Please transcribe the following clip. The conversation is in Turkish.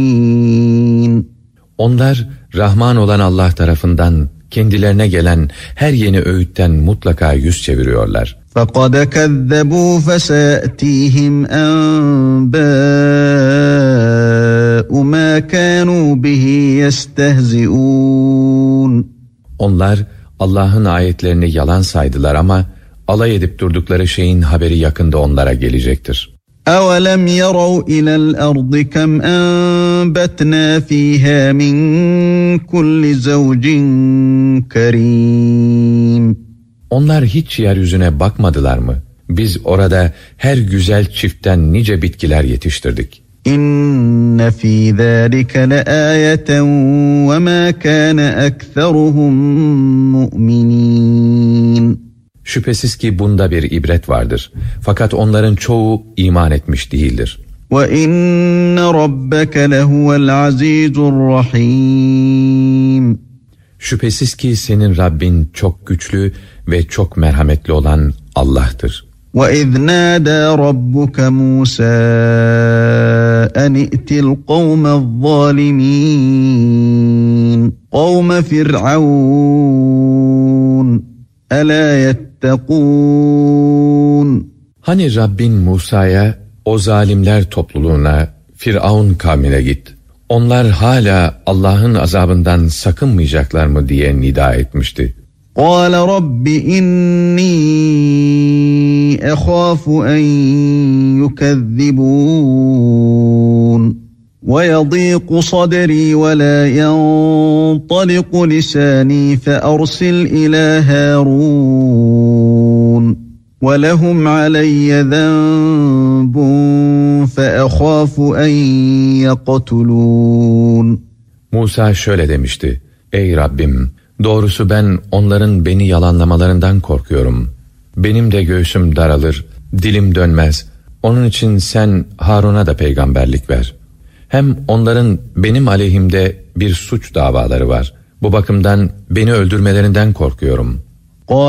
Onlar Rahman olan Allah tarafından kendilerine gelen her yeni öğütten mutlaka yüz çeviriyorlar. فَقَدْ كَذَّبُوا فَسَيَأْتِيهِمْ أَنْبَاءُ مَا كَانُوا بِهِ يَسْتَهْزِئُونَ. Onlar Allah'ın ayetlerini yalan saydılar ama alay edip durdukları şeyin haberi yakında onlara gelecektir. أَوَلَمْ يَرَوْا إِلَى الْأَرْضِ كَمْ أَنْبَتْنَا فِيهَا مِنْ كُلِّ زَوْجٍ كَرِيمٍ. Onlar hiç yeryüzüne bakmadılar mı? Biz orada her güzel çiftten nice bitkiler yetiştirdik. İnne fî zâlike leâyeten ve mâ kâne ekseruhum mu'minîn. Şüphesiz ki bunda bir ibret vardır. Fakat onların çoğu iman etmiş değildir. Ve inne rabbeke lehuvel azîzur rahîm. Şüphesiz ki senin Rabbin çok güçlü ve çok merhametli olan Allah'tır. وَإِذْ نَادَى رَبُّكَ مُوسَى أَنِ ائْتِ الْقَوْمَ الظَّالِمِينَ قَوْمَ فِرْعَوْنَ أَلَا يَتَّقُونَ. Hani Rabbin Musa'ya o zalimler topluluğuna, Firavun kavmine git. Onlar hala Allah'ın azabından sakınmayacaklar mı diye nida etmişti. قَالَ رَبِّ إِنِّي أَخَافُ أَنْ يُكَذِّبُونَ وَيَضِيقُ صَدْرِي وَلَا يَنْطَلِقُ لِسَانِي فَأَرْسِلْ إِلَى هَارُونَ وَلَهُمْ عَلَيَّ ذَنْبٌ فَأَخَافُ أَنْ يَقْتُلُونَ. Musa şöyle demişti: Ey Rabbim! Doğrusu ben onların beni yalanlamalarından korkuyorum. Benim de göğsüm daralır, dilim dönmez. Onun için sen Harun'a da peygamberlik ver. Hem onların benim aleyhimde bir suç davaları var. Bu bakımdan beni öldürmelerinden korkuyorum.''